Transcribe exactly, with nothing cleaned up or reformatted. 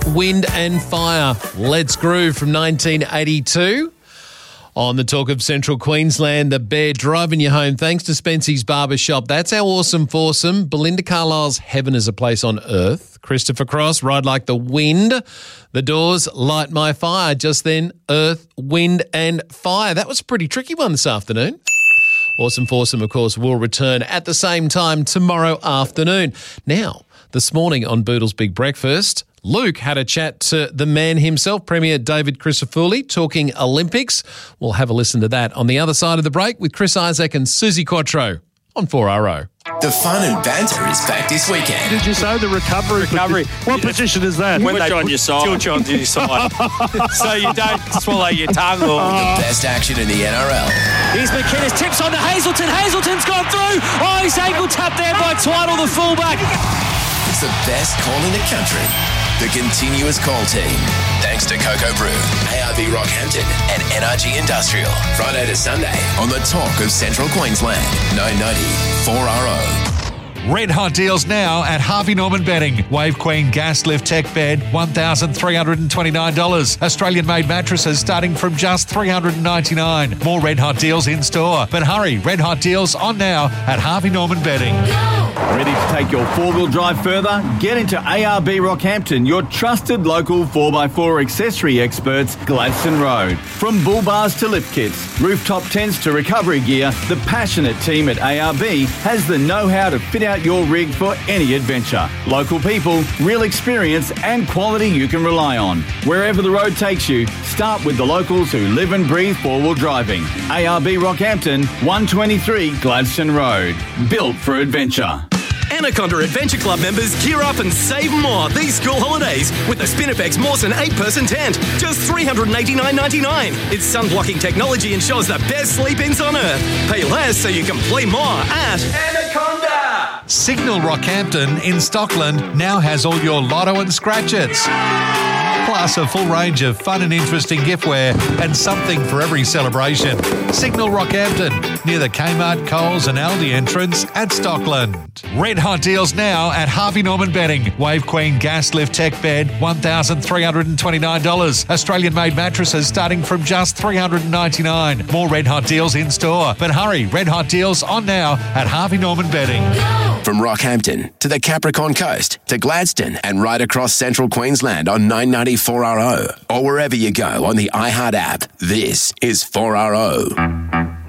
Wind and Fire. Let's Groove from nineteen eighty-two. On the talk of Central Queensland, the Bear driving you home thanks to Spency's Barbershop. That's our awesome foursome. Belinda Carlisle's Heaven is a Place on Earth. Christopher Cross, Ride Like the Wind. The Doors, Light My Fire. Just then, Earth, Wind and Fire. That was a pretty tricky one this afternoon. Awesome foursome, of course, will return at the same time tomorrow afternoon. Now, this morning on Boodle's Big Breakfast, Luke had a chat to the man himself, Premier David Crisafulli, talking Olympics. We'll have a listen to that on the other side of the break with Chris Isaac and Susie Quattro on four R O. The fun and banter is back this weekend. Did you say the recovery? Recovery. What position is that? When they on your side. Tilt you on your side. So you don't swallow your tongue. Or... The best action in the N R L. Here's McInnes, tips on to Hazelton. Hazelton's gone through. Oh, he's ankle tapped there by Twiddle, the fullback. It's the best call in the country. The continuous call team. Thanks to Cocoa Brew, A R B Rockhampton and N R G Industrial. Friday to Sunday on the talk of Central Queensland. nine ninety four R O. Red hot deals now at Harvey Norman Bedding. Wave Queen Gas Lift Tech Bed, one thousand three hundred twenty-nine dollars. Australian-made mattresses starting from just three hundred ninety-nine dollars. More red hot deals in store. But hurry, red hot deals on now at Harvey Norman Bedding. Ready to take your four-wheel drive further? Get into A R B Rockhampton, your trusted local four by four accessory experts, Gladstone Road. From bull bars to lift kits, rooftop tents to recovery gear, the passionate team at A R B has the know-how to fit out your rig for any adventure. Local people, real experience and quality you can rely on. Wherever the road takes you, start with the locals who live and breathe four-wheel driving. A R B Rockhampton, one twenty-three Gladstone Road. Built for adventure. Anaconda Adventure Club members gear up and save more these school holidays with the Spinifex Mawson eight-person tent. Just three hundred eighty-nine dollars ninety-nine. Its sun-blocking technology ensures the best sleep-ins on Earth. Pay less so you can play more at Anaconda. Signal Rockhampton in Stockland now has all your lotto and scratch-its. Plus a full range of fun and interesting giftware and something for every celebration. Signal Rockhampton, near the Kmart, Coles and Aldi entrance at Stockland. Red hot deals now at Harvey Norman Bedding. Wave Queen Gas Lift Tech Bed, one thousand three hundred twenty-nine dollars. Australian-made mattresses starting from just three hundred ninety-nine dollars. More red hot deals in store. But hurry, red hot deals on now at Harvey Norman Bedding. From Rockhampton to the Capricorn Coast to Gladstone and right across Central Queensland on nine ninety four R O or wherever you go on the iHeart app, this is four R O.